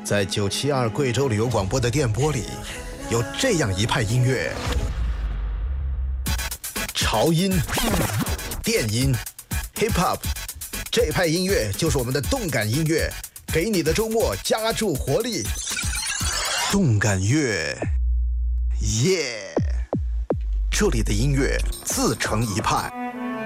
在972贵州旅游广播的电波里，有这样一派音乐：潮音、电音、hip hop， 这派音乐就是我们的动感音乐，给你的周末加注活力。动感乐，耶！这里的音乐自成一派。